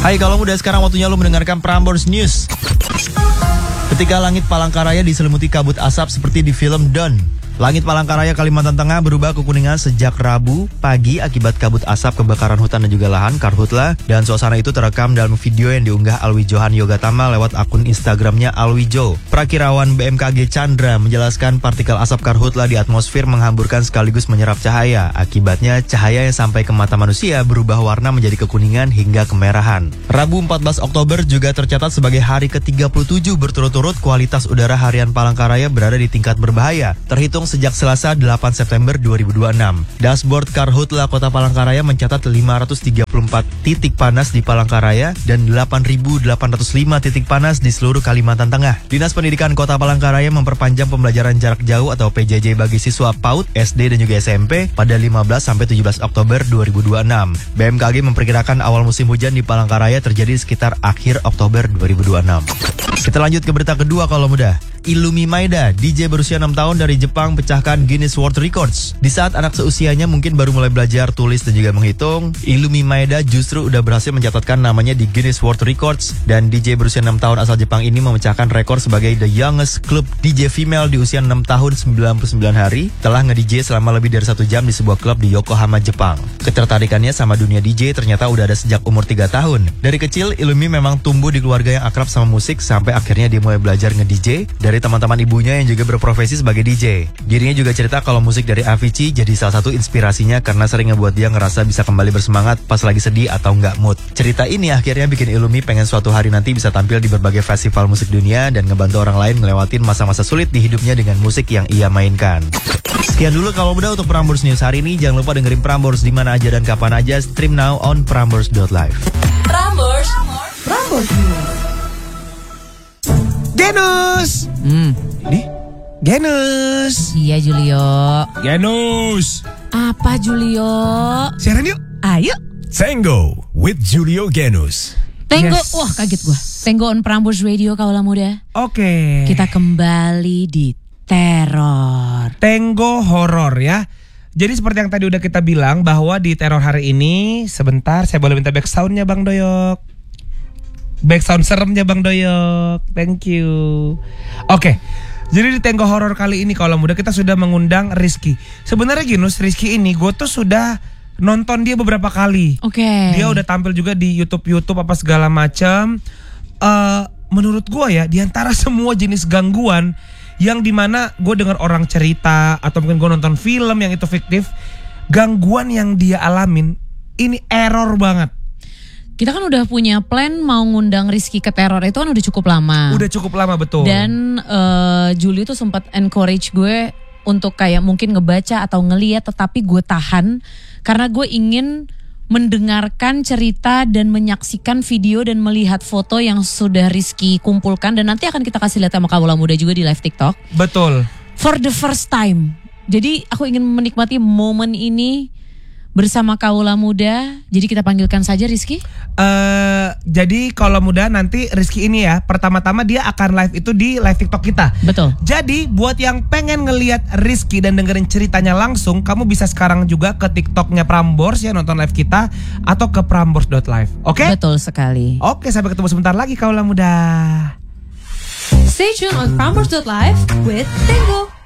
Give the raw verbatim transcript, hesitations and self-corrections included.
Hai kalau muda, sekarang waktunya lo mendengarkan Prambors News. Ketika langit Palangkaraya diselimuti kabut asap seperti di film Don. Langit Palangkaraya Kalimantan Tengah berubah kekuningan sejak Rabu pagi akibat kabut asap kebakaran hutan dan juga lahan Karhutla. Dan suasana itu terekam dalam video yang diunggah Alwi Johan Yogatama lewat akun Instagramnya Alwijo. Prakirawan B M K G Chandra menjelaskan partikel asap Karhutla di atmosfer menghamburkan sekaligus menyerap cahaya. Akibatnya cahaya yang sampai ke mata manusia berubah warna menjadi kekuningan hingga kemerahan. Rabu empat belas Oktober juga tercatat sebagai hari ke tiga puluh tujuh berturut-turut kualitas udara harian Palangkaraya berada di tingkat berbahaya. Terhitung sejak Selasa delapan September dua ribu dua puluh enam. Dashboard Karhutla Kota Palangkaraya mencatat lima ratus tiga puluh empat titik panas di Palangkaraya dan delapan ribu delapan ratus lima titik panas di seluruh Kalimantan Tengah. Dinas Pendidikan Kota Palangkaraya memperpanjang pembelajaran jarak jauh atau P J J bagi siswa PAUD, S D dan juga S M P pada lima belas sampai tujuh belas Oktober dua ribu dua puluh enam. B M K G memperkirakan awal musim hujan di Palangkaraya terjadi sekitar akhir Oktober dua ribu dua puluh enam. Kita lanjut ke berita kedua kalau muda. Illumi Maeda, D J berusia enam tahun dari Jepang, pecahkan Guinness World Records. Di saat anak seusianya mungkin baru mulai belajar tulis dan juga menghitung, Illumi Maeda justru udah berhasil mencatatkan namanya di Guinness World Records. Dan D J berusia enam tahun asal Jepang ini memecahkan rekor sebagai the youngest club D J female di usia enam tahun sembilan puluh sembilan hari, telah nge-D J selama lebih dari satu jam di sebuah klub di Yokohama, Jepang. Ketertarikannya sama dunia D J ternyata udah ada sejak umur tiga tahun. Dari kecil, Illumi memang tumbuh di keluarga yang akrab sama musik sampai akhirnya dia mulai belajar nge-D J dari teman-teman ibunya yang juga berprofesi sebagai D J. Dirinya juga cerita kalau musik dari Avicii jadi salah satu inspirasinya karena sering ngebuat dia ngerasa bisa kembali bersemangat pas lagi sedih atau nggak mood. Cerita ini akhirnya bikin Illumi pengen suatu hari nanti bisa tampil di berbagai festival musik dunia dan ngebantu orang lain ngelewatin masa-masa sulit di hidupnya dengan musik yang ia mainkan. Sekian dulu kalau udah untuk Prambors News hari ini. Jangan lupa dengerin Prambors di mana aja dan kapan aja. Stream now on prambors dot live. Prambors, Prambors News. Genus. Hmm. Nih, Genus. Iya Julio. Genus. Apa Julio? Siaran yuk. Ayo. Tango with Julio Genus. Tenggo. Yes. Wah kaget gua. Tenggo on Prambors Radio Kaula Muda. Oke. Kita kembali di teror. Tenggo horor ya. Jadi seperti yang tadi udah kita bilang bahwa di teror hari ini, sebentar saya boleh minta back soundnya Bang Doyok. Back sound seremnya Bang Doyok. Thank you. Oke. Jadi di Tenggo horor kali ini kalau muda kita sudah mengundang Rizky. Sebenarnya Ginus, Rizky ini gue tuh sudah nonton dia beberapa kali. Oke. Okay. Dia udah tampil juga di YouTube-YouTube apa segala macam. Uh, menurut gue ya, di antara semua jenis gangguan yang dimana gue dengar orang cerita atau mungkin gue nonton film yang itu fiktif, gangguan yang dia alamin ini error banget. Kita kan udah punya plan mau ngundang Rizky ke teror itu kan udah cukup lama. Udah cukup lama betul. Dan uh, Julie tuh sempat encourage gue untuk kayak mungkin ngebaca atau ngeliat, tetapi gue tahan karena gue ingin mendengarkan cerita dan menyaksikan video dan melihat foto yang sudah Rizky kumpulkan dan nanti akan kita kasih lihat sama Kaula Muda juga di live TikTok. Betul. For the first time. Jadi aku ingin menikmati momen ini bersama Kaula Muda. Jadi kita panggilkan saja Rizky. Uh, jadi kalau muda nanti Rizky ini ya, pertama-tama dia akan live itu di live TikTok kita. Betul. Jadi buat yang pengen ngelihat Rizky dan dengerin ceritanya langsung, kamu bisa sekarang juga ke TikToknya Prambors ya, nonton live kita atau ke prambors dot live. Oke? Okay? Betul sekali. Oke, sampai ketemu sebentar lagi Kaula Muda. Stay tuned on prambors dot live with Tenggo.